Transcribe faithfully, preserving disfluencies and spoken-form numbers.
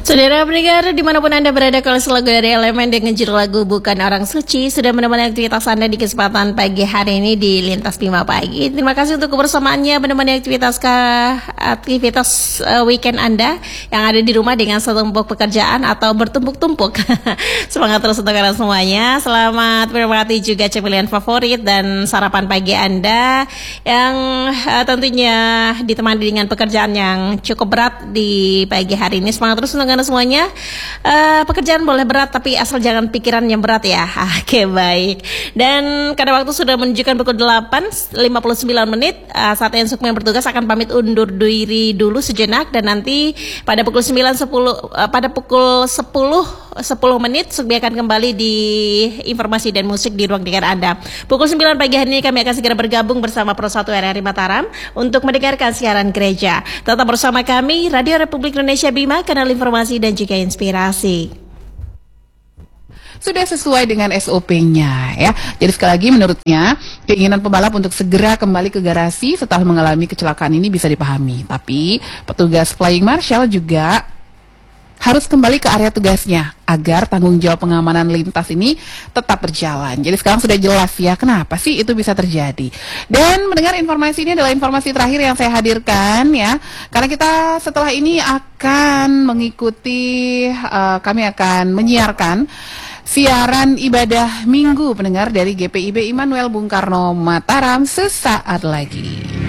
Saudara pendengar, dimanapun Anda berada, kalau lagu dari Elemen dengan judul lagu Bukan Orang Suci sudah menemani aktivitas Anda di kesempatan pagi hari ini di Lintas Bima Pagi. Terima kasih untuk kebersamaannya menemani aktivitas aktivitas uh, weekend Anda yang ada di rumah dengan setumpuk pekerjaan atau bertumpuk-tumpuk. Semangat terus untuk Anda semuanya. Selamat menikmati juga cemilan favorit dan sarapan pagi Anda yang uh, tentunya ditemani dengan pekerjaan yang cukup berat di pagi hari ini. Semangat terus untuk Anda semuanya. Uh, pekerjaan boleh berat tapi asal jangan pikiran yang berat ya. Oke, baik. Dan karena waktu sudah menunjukkan pukul delapan lima puluh sembilan menit, uh, saat yang Sukma yang bertugas akan pamit undur diri dulu sejenak, dan nanti pada pukul sembilan sepuluh uh, pada pukul sepuluh sepuluh menit Sukmi akan kembali di informasi dan musik di ruang dengar Anda. Pukul sembilan pagi hari ini kami akan segera bergabung bersama Pro satu R R I Mataram untuk mendengarkan siaran gereja. Tetap bersama kami Radio Republik Indonesia Bima, kanal informasi dan juga inspirasi. Sudah sesuai dengan S O P-nya ya. Jadi sekali lagi menurutnya keinginan pembalap untuk segera kembali ke garasi setelah mengalami kecelakaan ini bisa dipahami. Tapi petugas Flying Marshal juga harus kembali ke area tugasnya agar tanggung jawab pengamanan lintas ini tetap berjalan. Jadi sekarang sudah jelas ya kenapa sih itu bisa terjadi. Dan mendengar informasi ini adalah informasi terakhir yang saya hadirkan ya. Karena kita setelah ini akan mengikuti, uh, kami akan menyiarkan siaran ibadah minggu pendengar dari G P I B Immanuel Bung Karno Mataram sesaat lagi.